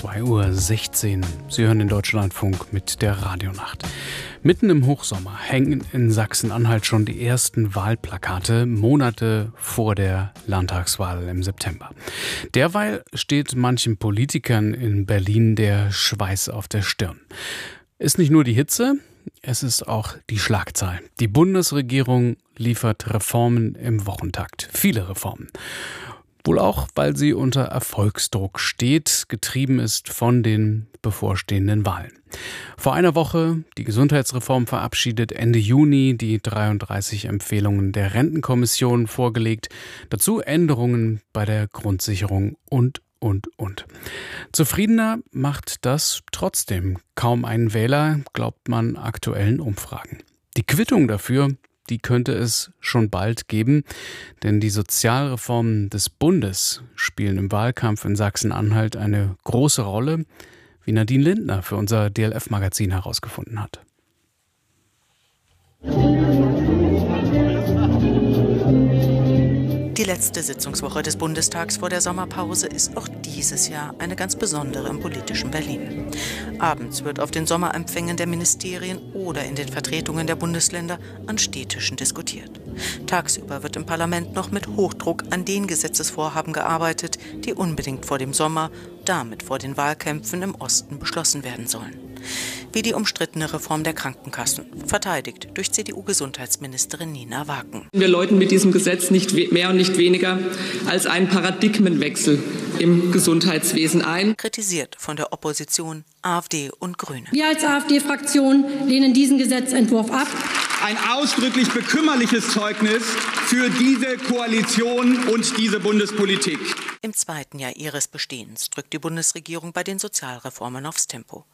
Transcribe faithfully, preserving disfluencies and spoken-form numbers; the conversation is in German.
zwei Uhr sechzehn. Sie hören den Deutschlandfunk mit der Radionacht. Mitten im Hochsommer hängen in Sachsen-Anhalt schon die ersten Wahlplakate, Monate vor der Landtagswahl im September. Derweil steht manchen Politikern in Berlin der Schweiß auf der Stirn. Ist nicht nur die Hitze, es ist auch die Schlagzahl. Die Bundesregierung liefert Reformen im Wochentakt. Viele Reformen. Wohl auch, weil sie unter Erfolgsdruck steht, getrieben ist von den bevorstehenden Wahlen. Vor einer Woche die Gesundheitsreform verabschiedet, Ende Juni die dreiunddreißig Empfehlungen der Rentenkommission vorgelegt, dazu Änderungen bei der Grundsicherung und, und, und. Zufriedener macht das trotzdem kaum einen Wähler, glaubt man aktuellen Umfragen. Die Quittung dafür, die könnte es schon bald geben, denn die Sozialreformen des Bundes spielen im Wahlkampf in Sachsen-Anhalt eine große Rolle, wie Nadine Lindner für unser D L F-Magazin herausgefunden hat. Die letzte Sitzungswoche des Bundestags vor der Sommerpause ist auch dieses Jahr eine ganz besondere im politischen Berlin. Abends wird auf den Sommerempfängen der Ministerien oder in den Vertretungen der Bundesländer an Städtischen diskutiert. Tagsüber wird im Parlament noch mit Hochdruck an den Gesetzesvorhaben gearbeitet, die unbedingt vor dem Sommer, damit vor den Wahlkämpfen im Osten beschlossen werden sollen. Wie die umstrittene Reform der Krankenkassen, verteidigt durch C D U-Gesundheitsministerin Nina Waken. Wir läuten mit diesem Gesetz nicht mehr und nicht weniger als einen Paradigmenwechsel im Gesundheitswesen ein. Kritisiert von der Opposition, AfD und Grüne. Wir als AfD-Fraktion lehnen diesen Gesetzentwurf ab. Ein ausdrücklich bekümmerliches Zeugnis für diese Koalition und diese Bundespolitik. Im zweiten Jahr ihres Bestehens drückt die Bundesregierung bei den Sozialreformen aufs Tempo.